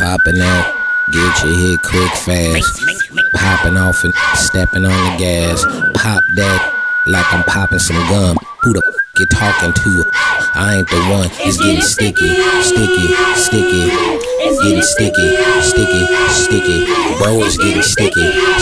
Popping out, get your hit quick fast. Popping off and stepping on the gas. Pop that like I'm popping some gum. Who the f you talking to? I ain't the one. It's getting sticky, sticky, sticky. Getting sticky, sticky, sticky. Bro, it's getting sticky.